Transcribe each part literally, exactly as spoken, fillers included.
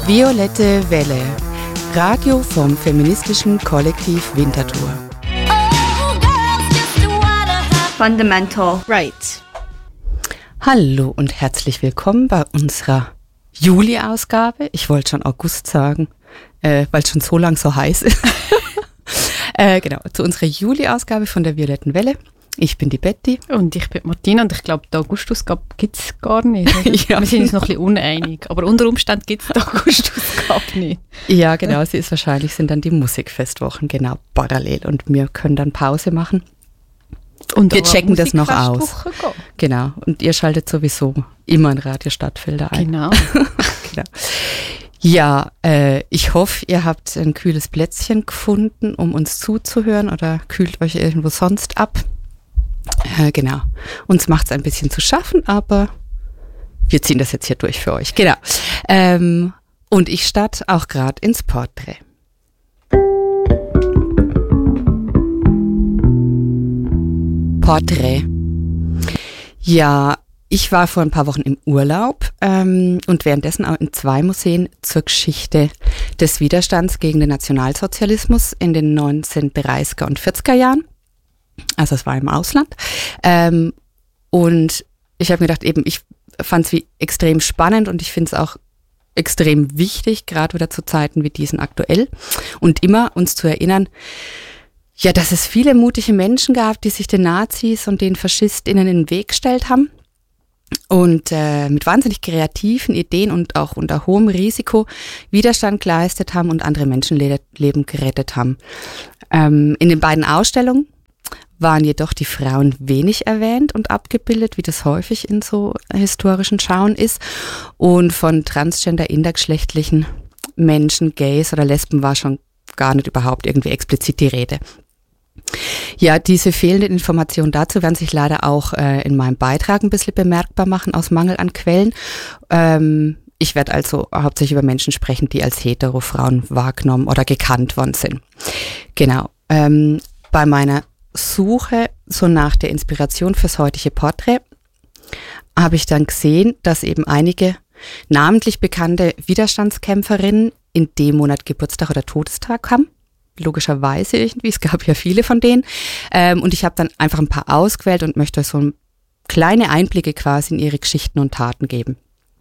Violette Welle, Radio vom feministischen Kollektiv Winterthur. Fundamental Right. Hallo und herzlich willkommen bei unserer Juli-Ausgabe. Ich wollte schon August sagen, äh, weil es schon so lang so heiß ist. äh, genau, zu unserer Juli-Ausgabe von der Violetten Welle. Ich bin die Betty. Und ich bin Martina und ich glaube, die August-Ausgabe gibt es gar nicht. Ja. Wir sind uns noch ein bisschen uneinig, aber unter Umständen gibt es die August-Ausgabe nicht. Ja, genau, sie ist wahrscheinlich, sind dann die Musikfestwochen, genau, parallel. Und wir können dann Pause machen. Und wir checken das noch aus. Gehen. Genau, und ihr schaltet sowieso immer in Radio Stadtfelder ein. Genau. Genau. Ja, äh, ich hoffe, ihr habt ein kühles Plätzchen gefunden, um uns zuzuhören oder kühlt euch irgendwo sonst ab. Äh, genau. Uns macht es ein bisschen zu schaffen, aber wir ziehen das jetzt hier durch für euch. Genau. Ähm, und ich starte auch gerade ins Porträt. Porträt. Ja, ich war vor ein paar Wochen im Urlaub ähm, und währenddessen auch in zwei Museen zur Geschichte des Widerstands gegen den Nationalsozialismus in den neunzehnhundertdreißiger und vierziger Jahren. Also es war im Ausland. Ähm, und ich habe mir gedacht, eben, ich fand es wie extrem spannend und ich finde es auch extrem wichtig, gerade wieder zu Zeiten wie diesen aktuell. Und immer uns zu erinnern, ja, dass es viele mutige Menschen gab, die sich den Nazis und den FaschistInnen in den Weg gestellt haben und äh, mit wahnsinnig kreativen Ideen und auch unter hohem Risiko Widerstand geleistet haben und andere Menschenleben gerettet haben. Ähm, in den beiden Ausstellungen waren jedoch die Frauen wenig erwähnt und abgebildet, wie das häufig in so historischen Schauen ist. Und von transgender, intergeschlechtlichen Menschen, Gays oder Lesben war schon gar nicht überhaupt irgendwie explizit die Rede. Ja, diese fehlende Information dazu werden sich leider auch äh, in meinem Beitrag ein bisschen bemerkbar machen, aus Mangel an Quellen. Ähm, ich werde also hauptsächlich über Menschen sprechen, die als Hetero-Frauen wahrgenommen oder gekannt worden sind. Genau. Ähm, bei meiner Suche so nach der Inspiration fürs heutige Porträt habe ich dann gesehen, dass eben einige namentlich bekannte Widerstandskämpferinnen in dem Monat Geburtstag oder Todestag haben. Logischerweise irgendwie, es gab ja viele von denen. Ähm, und ich habe dann einfach ein paar ausgewählt und möchte euch so kleine Einblicke quasi in ihre Geschichten und Taten geben.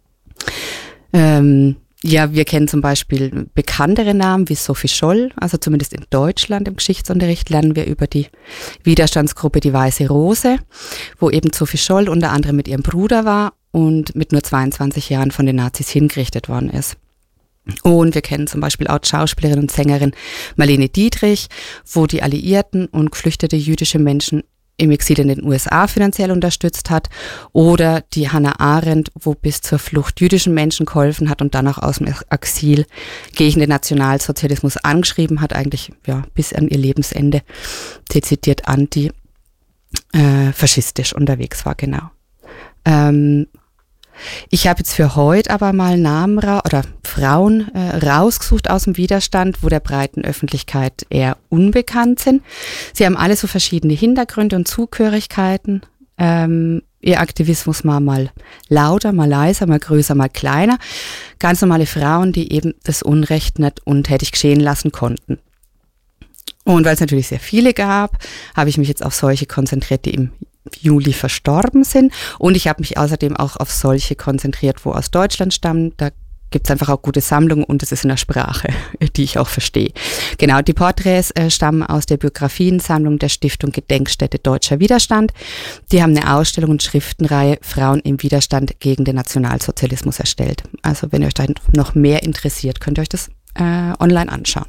Ähm, Ja, wir kennen zum Beispiel bekanntere Namen wie Sophie Scholl, also zumindest in Deutschland im Geschichtsunterricht lernen wir über die Widerstandsgruppe Die Weiße Rose, wo eben Sophie Scholl unter anderem mit ihrem Bruder war und mit nur zweiundzwanzig Jahren von den Nazis hingerichtet worden ist. Und wir kennen zum Beispiel auch Schauspielerin und Sängerin Marlene Dietrich, wo die Alliierten und geflüchtete jüdische Menschen im Exil in den U S A finanziell unterstützt hat, oder die Hannah Arendt, wo bis zur Flucht jüdischen Menschen geholfen hat und dann auch aus dem Exil gegen den Nationalsozialismus angeschrieben hat, eigentlich ja bis an ihr Lebensende dezidiert anti äh, faschistisch unterwegs war, genau. Ähm, Ich habe jetzt für heute aber mal Namen ra- oder Frauen äh, rausgesucht aus dem Widerstand, wo der breiten Öffentlichkeit eher unbekannt sind. Sie haben alle so verschiedene Hintergründe und Zugehörigkeiten. Ähm, ihr Aktivismus war mal lauter, mal leiser, mal größer, mal kleiner. Ganz normale Frauen, die eben das Unrecht nicht untätig geschehen lassen konnten. Und weil es natürlich sehr viele gab, habe ich mich jetzt auf solche konzentriert, die im Juli verstorben sind. Und ich habe mich außerdem auch auf solche konzentriert, wo aus Deutschland stammen. Da gibt es einfach auch gute Sammlungen und es ist in der Sprache, die ich auch verstehe. Genau, die Porträts äh, stammen aus der Biografiensammlung der Stiftung Gedenkstätte Deutscher Widerstand. Die haben eine Ausstellung und Schriftenreihe Frauen im Widerstand gegen den Nationalsozialismus erstellt. Also wenn ihr euch da noch mehr interessiert, könnt ihr euch das äh, online anschauen.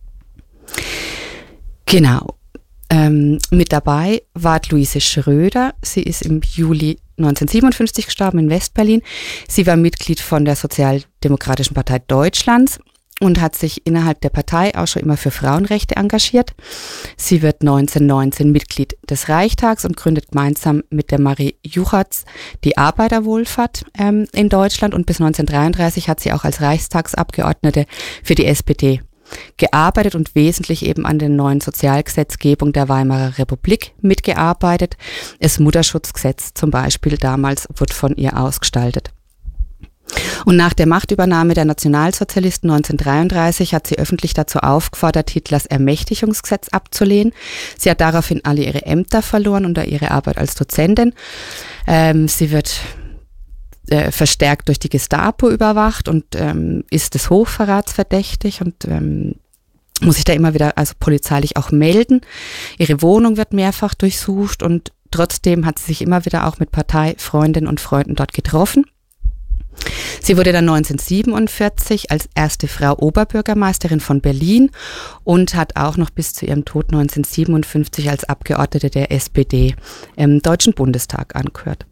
Genau. Ähm, mit dabei war Luise Schröder. Sie ist im Juli neunzehnhundertsiebenundfünfzig gestorben in Westberlin. Sie war Mitglied von der Sozialdemokratischen Partei Deutschlands und hat sich innerhalb der Partei auch schon immer für Frauenrechte engagiert. Sie wird neunzehnhundertneunzehn Mitglied des Reichstags und gründet gemeinsam mit der Marie Juchatz die Arbeiterwohlfahrt ähm, in Deutschland, und bis neunzehnhundertdreiunddreißig hat sie auch als Reichstagsabgeordnete für die S P D gearbeitet und wesentlich eben an der neuen Sozialgesetzgebung der Weimarer Republik mitgearbeitet. Das Mutterschutzgesetz zum Beispiel damals wurde von ihr ausgestaltet. Und nach der Machtübernahme der Nationalsozialisten neunzehnhundertdreiunddreißig hat sie öffentlich dazu aufgefordert, Hitlers Ermächtigungsgesetz abzulehnen. Sie hat daraufhin alle ihre Ämter verloren und ihre Arbeit als Dozentin. Ähm, sie wird äh, verstärkt durch die Gestapo überwacht und ähm, ist des Hochverrats verdächtig und ähm, muss sich da immer wieder also polizeilich auch melden. Ihre Wohnung wird mehrfach durchsucht und trotzdem hat sie sich immer wieder auch mit Parteifreundinnen und Freunden dort getroffen. Sie wurde dann neunzehnhundertsiebenundvierzig als erste Frau Oberbürgermeisterin von Berlin und hat auch noch bis zu ihrem Tod neunzehnhundertsiebenundfünfzig als Abgeordnete der S P D im Deutschen Bundestag angehört.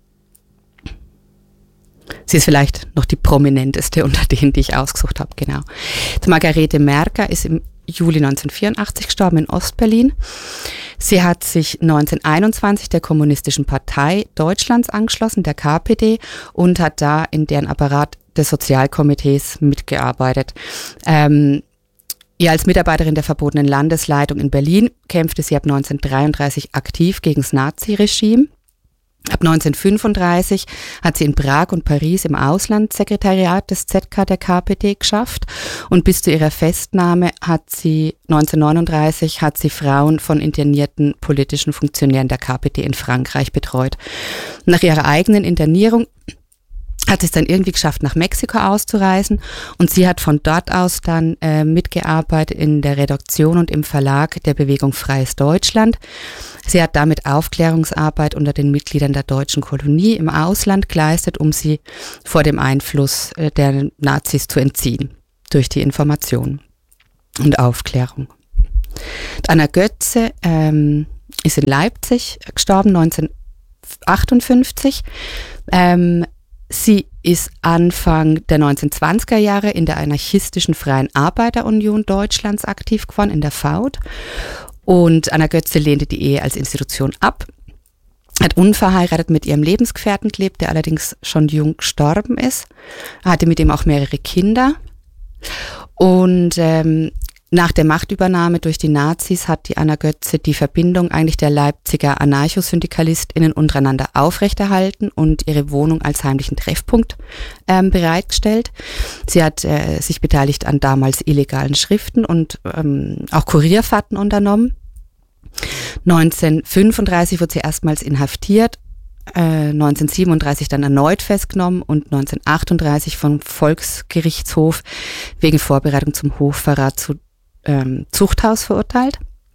Sie ist vielleicht noch die prominenteste unter denen, die ich ausgesucht habe, genau. Die Margarete Merker ist im Juli neunzehnhundertvierundachtzig gestorben in Ostberlin. Sie hat sich neunzehnhunderteinundzwanzig der Kommunistischen Partei Deutschlands angeschlossen, der K P D, und hat da in deren Apparat des Sozialkomitees mitgearbeitet. Ähm, ja, als Mitarbeiterin der verbotenen Landesleitung in Berlin kämpfte sie ab neunzehnhundertdreiunddreißig aktiv gegen das Naziregime. Ab neunzehnhundertfünfunddreißig hat sie in Prag und Paris im Auslandssekretariat des Z K der K P D geschafft und bis zu ihrer Festnahme hat sie neunzehnhundertneununddreißig hat sie Frauen von internierten politischen Funktionären der K P D in Frankreich betreut. Nach ihrer eigenen Internierung hat sie es dann irgendwie geschafft, nach Mexiko auszureisen und sie hat von dort aus dann äh, mitgearbeitet in der Redaktion und im Verlag der Bewegung Freies Deutschland. Sie hat damit Aufklärungsarbeit unter den Mitgliedern der deutschen Kolonie im Ausland geleistet, um sie vor dem Einfluss äh, der Nazis zu entziehen, durch die Information und Aufklärung. Anna Götze ähm, ist in Leipzig gestorben, neunzehnhundertachtundfünfzig. Ähm, Sie ist Anfang der neunzehnhundertzwanziger Jahre in der anarchistischen Freien Arbeiterunion Deutschlands aktiv geworden, in der F A U D. Und Anna Götze lehnte die Ehe als Institution ab, hat unverheiratet mit ihrem Lebensgefährten gelebt, der allerdings schon jung gestorben ist, hatte mit ihm auch mehrere Kinder. Und ähm, nach der Machtübernahme durch die Nazis hat die Anna Götze die Verbindung eigentlich der Leipziger AnarchosyndikalistInnen untereinander aufrechterhalten und ihre Wohnung als heimlichen Treffpunkt ähm, bereitgestellt. Sie hat äh, sich beteiligt an damals illegalen Schriften und ähm, auch Kurierfahrten unternommen. neunzehnhundertfünfunddreißig wurde sie erstmals inhaftiert, äh, neunzehnhundertsiebenunddreißig dann erneut festgenommen und neunzehnhundertachtunddreißig vom Volksgerichtshof wegen Vorbereitung zum Hochverrat zu ähm, Zuchthaus verurteilt.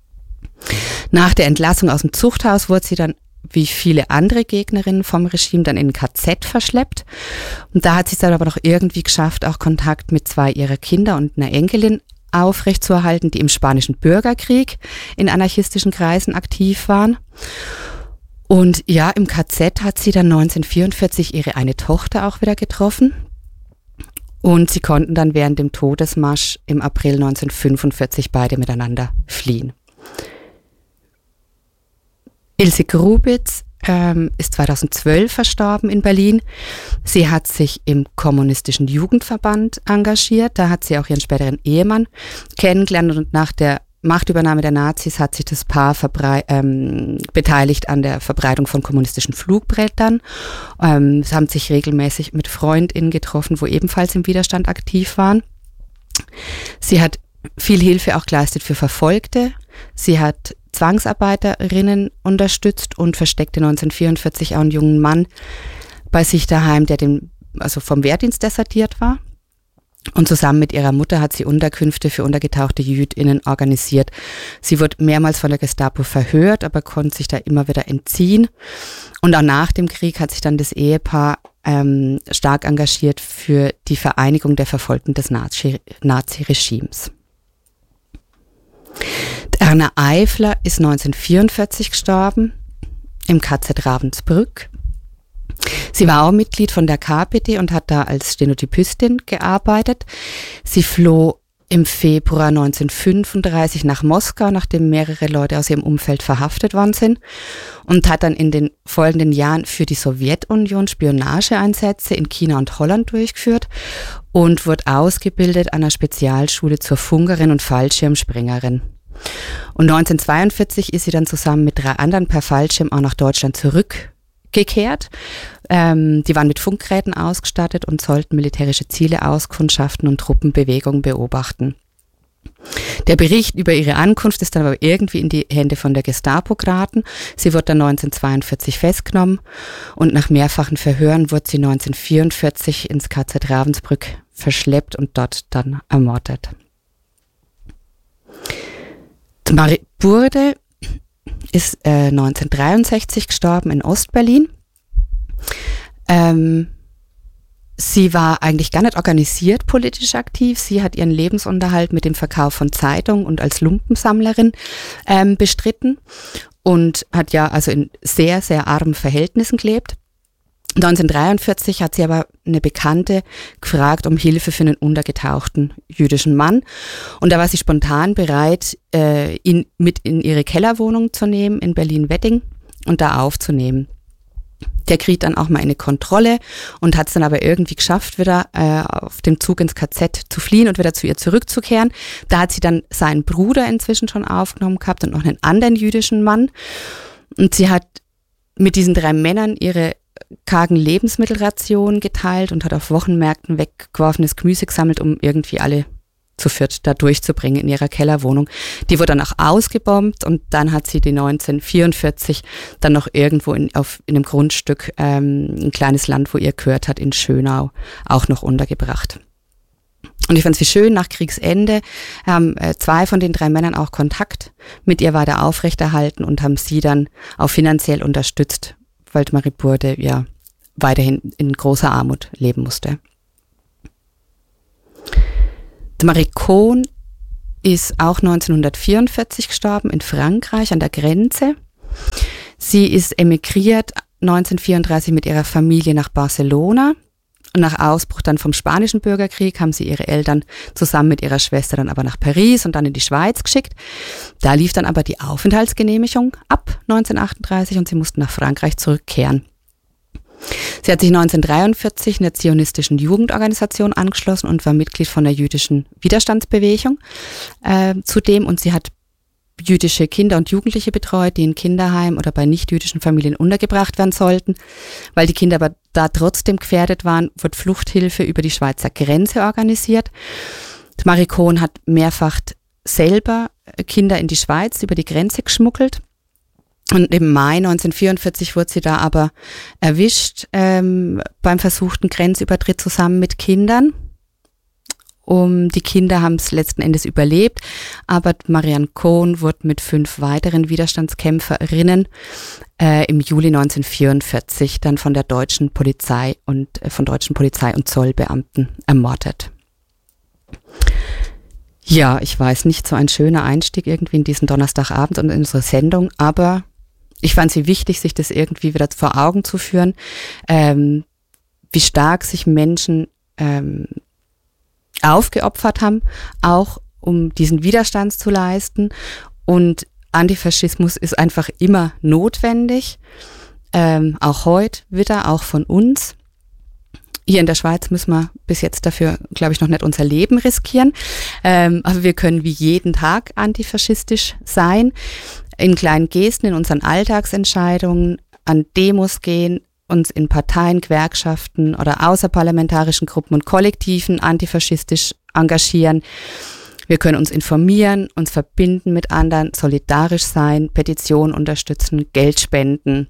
Nach der Entlassung aus dem Zuchthaus wurde sie dann, wie viele andere Gegnerinnen vom Regime, dann in ein K Z verschleppt. Und da hat sie es dann aber noch irgendwie geschafft, auch Kontakt mit zwei ihrer Kinder und einer Enkelin aufrechtzuerhalten, die im Spanischen Bürgerkrieg in anarchistischen Kreisen aktiv waren. Und ja, im K Z hat sie dann neunzehnhundertvierundvierzig ihre eine Tochter auch wieder getroffen. Und sie konnten dann während dem Todesmarsch im April neunzehnhundertfünfundvierzig beide miteinander fliehen. Ilse Grubitz ähm, ist zweitausendzwölf verstorben in Berlin. Sie hat sich im Kommunistischen Jugendverband engagiert. Da hat sie auch ihren späteren Ehemann kennengelernt und nach der Machtübernahme der Nazis hat sich das Paar verbrei- ähm, beteiligt an der Verbreitung von kommunistischen Flugbrettern. Ähm, sie haben sich regelmäßig mit FreundInnen getroffen, wo ebenfalls im Widerstand aktiv waren. Sie hat viel Hilfe auch geleistet für Verfolgte. Sie hat Zwangsarbeiterinnen unterstützt und versteckte neunzehnhundertvierundvierzig auch einen jungen Mann bei sich daheim, der dem, also vom Wehrdienst desertiert war. Und zusammen mit ihrer Mutter hat sie Unterkünfte für untergetauchte JüdInnen organisiert. Sie wurde mehrmals von der Gestapo verhört, aber konnte sich da immer wieder entziehen. Und auch nach dem Krieg hat sich dann das Ehepaar ähm, stark engagiert für die Vereinigung der Verfolgten des Nazi- Nazi-Regimes. Erna Eifler ist neunzehnhundertvierundvierzig gestorben im K Z Ravensbrück. Sie war auch Mitglied von der K P D und hat da als Stenotypistin gearbeitet. Sie floh im Februar neunzehnhundertfünfunddreißig nach Moskau, nachdem mehrere Leute aus ihrem Umfeld verhaftet worden sind, und hat dann in den folgenden Jahren für die Sowjetunion Spionageeinsätze in China und Holland durchgeführt und wurde ausgebildet an einer Spezialschule zur Funkerin und Fallschirmspringerin. Und neunzehnhundertzweiundvierzig ist sie dann zusammen mit drei anderen per Fallschirm auch nach Deutschland zurück gekehrt. Ähm, die waren mit Funkgeräten ausgestattet und sollten militärische Ziele auskundschaften und Truppenbewegungen beobachten. Der Bericht über ihre Ankunft ist dann aber irgendwie in die Hände von der Gestapo geraten. Sie wurde dann neunzehnhundertzweiundvierzig festgenommen und nach mehrfachen Verhören wurde sie neunzehnhundertvierundvierzig ins K Z Ravensbrück verschleppt und dort dann ermordet. Marie Burde ist äh, neunzehnhundertdreiundsechzig gestorben in Ostberlin. Ähm, sie war eigentlich gar nicht organisiert politisch aktiv. Sie hat ihren Lebensunterhalt mit dem Verkauf von Zeitungen und als Lumpensammlerin ähm, bestritten und hat ja also in sehr, sehr armen Verhältnissen gelebt. neunzehnhundertdreiundvierzig hat sie aber eine Bekannte gefragt um Hilfe für einen untergetauchten jüdischen Mann. Und da war sie spontan bereit, äh, ihn mit in ihre Kellerwohnung zu nehmen in Berlin-Wedding und da aufzunehmen. Der kriegt dann auch mal eine Kontrolle und hat es dann aber irgendwie geschafft, wieder äh, auf dem Zug ins K Z zu fliehen und wieder zu ihr zurückzukehren. Da hat sie dann seinen Bruder inzwischen schon aufgenommen gehabt und noch einen anderen jüdischen Mann. Und sie hat mit diesen drei Männern ihre kargen Lebensmittelrationen geteilt und hat auf Wochenmärkten weggeworfenes Gemüse gesammelt, um irgendwie alle zu viert da durchzubringen in ihrer Kellerwohnung. Die wurde dann auch ausgebombt und dann hat sie die neunzehnhundertvierundvierzig dann noch irgendwo in, auf, in einem Grundstück, ähm, ein kleines Land, wo ihr gehört hat, in Schönau, auch noch untergebracht. Und ich fand es wie schön, nach Kriegsende haben äh, zwei von den drei Männern auch Kontakt mit ihr weiter aufrechterhalten und haben sie dann auch finanziell unterstützt, weil Marie Burde ja weiterhin in großer Armut leben musste. Marie Cohn ist auch neunzehnhundertvierundvierzig gestorben in Frankreich an der Grenze. Sie ist emigriert neunzehnhundertvierunddreißig mit ihrer Familie nach Barcelona. Und nach Ausbruch dann vom Spanischen Bürgerkrieg haben sie ihre Eltern zusammen mit ihrer Schwester dann aber nach Paris und dann in die Schweiz geschickt. Da lief dann aber die Aufenthaltsgenehmigung ab neunzehnhundertachtunddreißig und sie mussten nach Frankreich zurückkehren. Sie hat sich neunzehnhundertdreiundvierzig einer zionistischen Jugendorganisation angeschlossen und war Mitglied von der jüdischen Widerstandsbewegung äh, zudem. Und sie hat jüdische Kinder und Jugendliche betreut, die in Kinderheim oder bei nicht-jüdischen Familien untergebracht werden sollten. Weil die Kinder aber da trotzdem gefährdet waren, wurde Fluchthilfe über die Schweizer Grenze organisiert. Marie Cohn hat mehrfach selber Kinder in die Schweiz über die Grenze geschmuggelt. Und im Mai neunzehnhundertvierundvierzig wurde sie da aber erwischt ähm, beim versuchten Grenzübertritt zusammen mit Kindern. Um, die Kinder haben es letzten Endes überlebt, aber Marianne Cohn wurde mit fünf weiteren Widerstandskämpferinnen äh, im Juli neunzehnhundertvierundvierzig dann von der deutschen Polizei und äh, von deutschen Polizei und Zollbeamten ermordet. Ja, ich weiß, nicht so ein schöner Einstieg irgendwie in diesen Donnerstagabend und in unsere Sendung, aber ich fand sie wichtig, sich das irgendwie wieder vor Augen zu führen, ähm, wie stark sich Menschen ähm, aufgeopfert haben, auch um diesen Widerstand zu leisten. Und Antifaschismus ist einfach immer notwendig, ähm, auch heute wieder, auch von uns. Hier in der Schweiz müssen wir bis jetzt dafür, glaube ich, noch nicht unser Leben riskieren. Ähm, aber wir können wie jeden Tag antifaschistisch sein, in kleinen Gesten, in unseren Alltagsentscheidungen, an Demos gehen, uns in Parteien, Gewerkschaften oder außerparlamentarischen Gruppen und Kollektiven antifaschistisch engagieren. Wir können uns informieren, uns verbinden mit anderen, solidarisch sein, Petitionen unterstützen, Geld spenden.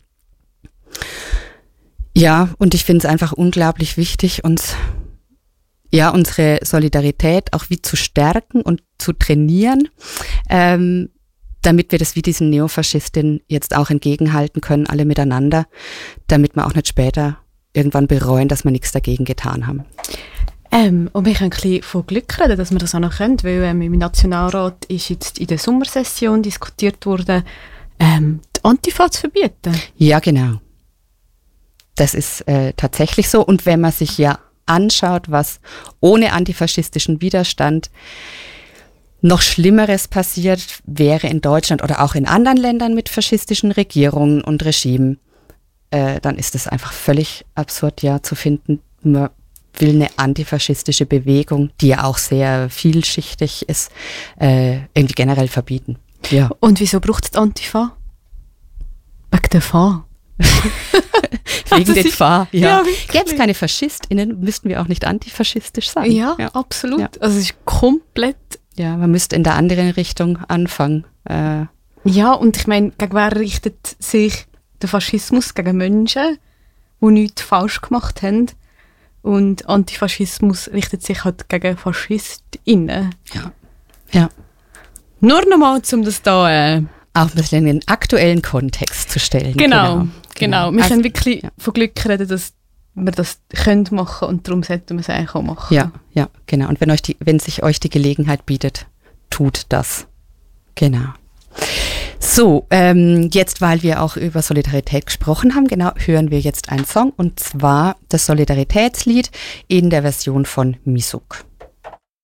Ja, und ich finde es einfach unglaublich wichtig, uns ja unsere Solidarität auch wie zu stärken und zu trainieren, ähm, damit wir das wie diesen Neofaschistinnen jetzt auch entgegenhalten können, alle miteinander, damit wir auch nicht später irgendwann bereuen, dass wir nichts dagegen getan haben. Ähm, und wir können ein bisschen von Glück reden, dass wir das auch noch können, weil ähm, im Nationalrat ist jetzt in der Sommersession diskutiert worden, ähm, die Antifa zu verbieten. Ja, genau. Das ist äh, tatsächlich so. Und wenn man sich ja anschaut, was ohne antifaschistischen Widerstand noch Schlimmeres passiert wäre in Deutschland oder auch in anderen Ländern mit faschistischen Regierungen und Regimen, äh, dann ist es einfach völlig absurd, ja, zu finden, man will eine antifaschistische Bewegung, die ja auch sehr vielschichtig ist, äh, irgendwie generell verbieten. Ja. Und wieso braucht es die Antifa? Wegen der Fa. Wegen der Gefahr. Ja. Ja, Gäbe es keine FaschistInnen, müssten wir auch nicht antifaschistisch sein. Ja, ja. absolut. Ja. Also es ist komplett... Ja, man müsste in der anderen Richtung anfangen. Äh, Ja, und ich meine, gegen wer richtet sich der Faschismus? Gegen Menschen, die nichts falsch gemacht haben. Und Antifaschismus richtet sich halt gegen FaschistInnen. ja. ja. Nur nochmal, um das da... Äh, Auch ein bisschen in den aktuellen Kontext zu stellen. genau, genau, genau. Wir Also, können wirklich ja. von Glück reden, dass wir das können machen und darum sollten wir es eigentlich auch machen. Ja, ja, genau. Und wenn, euch die, wenn sich euch die Gelegenheit bietet, tut das. Genau. So, ähm, jetzt, weil wir auch über Solidarität gesprochen haben, genau, hören wir jetzt einen Song, und zwar das Solidaritätslied in der Version von Misuk.